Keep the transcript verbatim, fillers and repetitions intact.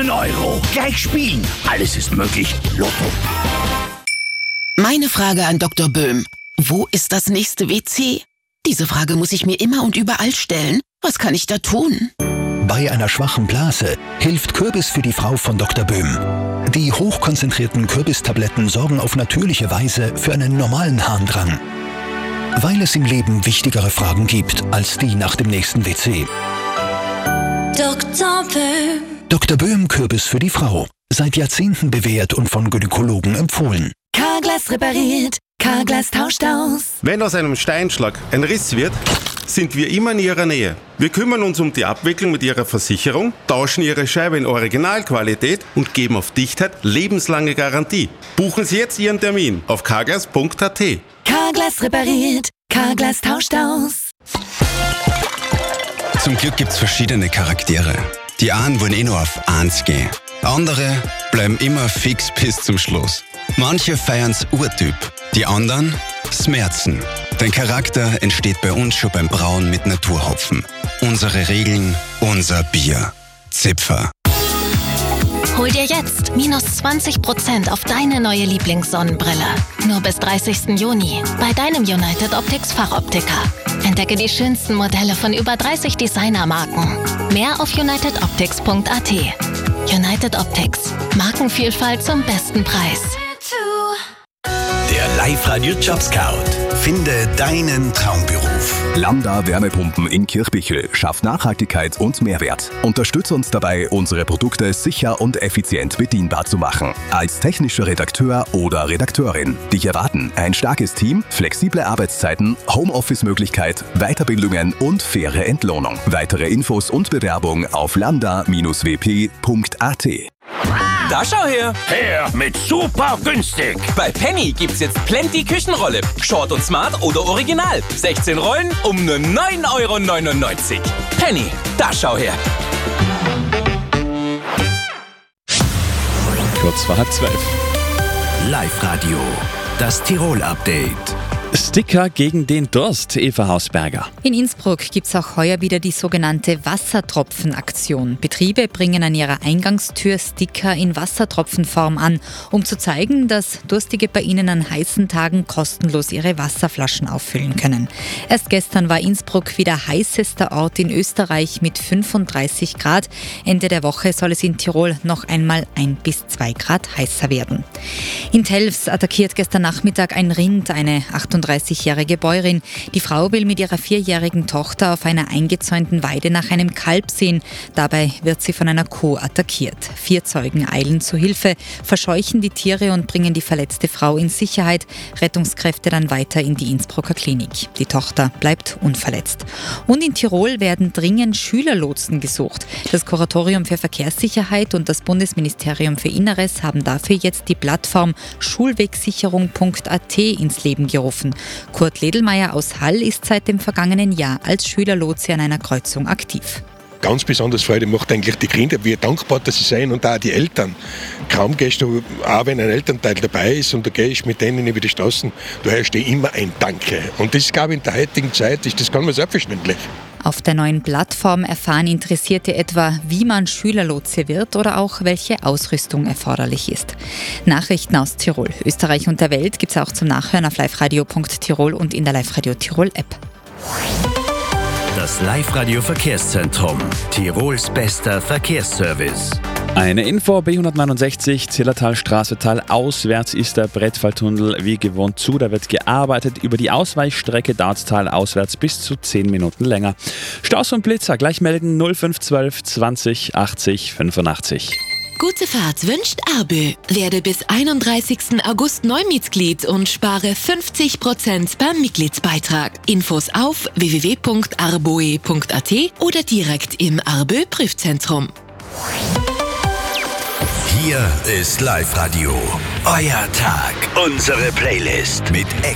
neun Euro. Gleich spielen. Alles ist möglich. Lotto. Meine Frage an Doktor Böhm. Wo ist das nächste W C? Diese Frage muss ich mir immer und überall stellen. Was kann ich da tun? Bei einer schwachen Blase hilft Kürbis für die Frau von Doktor Böhm. Die hochkonzentrierten Kürbistabletten sorgen auf natürliche Weise für einen normalen Harndrang. Weil es im Leben wichtigere Fragen gibt als die nach dem nächsten W C. Doktor Böhm. Doktor Böhm Kürbis für die Frau. Seit Jahrzehnten bewährt und von Gynäkologen empfohlen. Carglass repariert, Carglass tauscht aus. Wenn aus einem Steinschlag ein Riss wird, sind wir immer in Ihrer Nähe. Wir kümmern uns um die Abwicklung mit Ihrer Versicherung, tauschen Ihre Scheibe in Originalqualität und geben auf Dichtheit lebenslange Garantie. Buchen Sie jetzt Ihren Termin auf carglass punkt a t. Carglass repariert, Carglass tauscht aus. Zum Glück gibt's verschiedene Charaktere. Die einen wollen eh nur auf eins gehen. Andere bleiben immer fix bis zum Schluss. Manche feiern's Urtyp, die anderen Smerzen. Dein Charakter entsteht bei uns schon beim Brauen mit Naturhopfen. Unsere Regeln, unser Bier. Zipfer. Hol dir jetzt minus zwanzig Prozent auf deine neue Lieblingssonnenbrille. Nur bis dreißigsten Juni bei deinem United Optics Fachoptiker. Entdecke die schönsten Modelle von über dreißig Designermarken. Mehr auf united optics punkt a t. United Optics. Markenvielfalt zum besten Preis. Der Live-Radio Jobscout. Finde deinen Traumberuf. Lambda Wärmepumpen in Kirchbichel schafft Nachhaltigkeit und Mehrwert. Unterstütze uns dabei, unsere Produkte sicher und effizient bedienbar zu machen. Als technischer Redakteur oder Redakteurin. Dich erwarten ein starkes Team, flexible Arbeitszeiten, Homeoffice-Möglichkeit, Weiterbildungen und faire Entlohnung. Weitere Infos und Bewerbung auf lambda w p punkt a t. Da schau her! Her mit super günstig. Bei Penny gibt's jetzt Plenty Küchenrolle. Short und Smart oder Original. sechzehn Rollen um nur neun Euro neunundneunzig. Penny, da schau her! Kurz vor halb zwölf. Live-Radio. Das Tirol-Update. Sticker gegen den Durst, Eva Hausberger. In Innsbruck gibt es auch heuer wieder die sogenannte Wassertropfen-Aktion. Betriebe bringen an ihrer Eingangstür Sticker in Wassertropfenform an, um zu zeigen, dass Durstige bei ihnen an heißen Tagen kostenlos ihre Wasserflaschen auffüllen können. Erst gestern war Innsbruck wieder heißester Ort in Österreich mit fünfunddreißig Grad. Ende der Woche soll es in Tirol noch einmal ein bis zwei Grad heißer werden. In Telfs attackiert gestern Nachmittag ein Rind eine achtunddreißigjährige Bäuerin. Die Frau will mit ihrer vierjährigen Tochter auf einer eingezäunten Weide nach einem Kalb sehen. Dabei wird sie von einer Kuh attackiert. Vier Zeugen eilen zu Hilfe, verscheuchen die Tiere und bringen die verletzte Frau in Sicherheit. Rettungskräfte dann weiter in die Innsbrucker Klinik. Die Tochter bleibt unverletzt. Und in Tirol werden dringend Schülerlotsen gesucht. Das Kuratorium für Verkehrssicherheit und das Bundesministerium für Inneres haben dafür jetzt die Plattform schulwegsicherung punkt a t ins Leben gerufen. Kurt Ledelmeier aus Hall ist seit dem vergangenen Jahr als Schülerlotse an einer Kreuzung aktiv. Ganz besonders Freude macht eigentlich die Kinder, wie dankbar dass sie sein und auch die Eltern. Kaum gehst du, auch wenn ein Elternteil dabei ist und du gehst mit denen über die Straßen, du hörst dir immer ein Danke. Und das, glaube ich, in der heutigen Zeit ist das ganz mal selbstverständlich. Auf der neuen Plattform erfahren Interessierte etwa, wie man Schülerlotse wird oder auch welche Ausrüstung erforderlich ist. Nachrichten aus Tirol, Österreich und der Welt gibt es auch zum Nachhören auf liveradio punkt tirol und in der Live-Radio Tirol App. Das Live-Radio Verkehrszentrum. Tirols bester Verkehrsservice. Eine Info, B hundertneunundsechzig, Zillertalstraße Tal auswärts ist der Brettfalltunnel wie gewohnt zu. Da wird gearbeitet. Über die Ausweichstrecke Dartstal auswärts bis zu zehn Minuten länger. Staus und Blitzer gleich melden null fünf zwölf zwanzig achtzig fünfundachtzig. Gute Fahrt wünscht Arbö. Werde bis einunddreißigsten August Neumitglied und spare fünfzig Prozent beim Mitgliedsbeitrag. Infos auf w w w punkt arboe punkt a t oder direkt im Arbö Prüfzentrum. Hier ist Live-Radio. Euer Tag. Unsere Playlist mit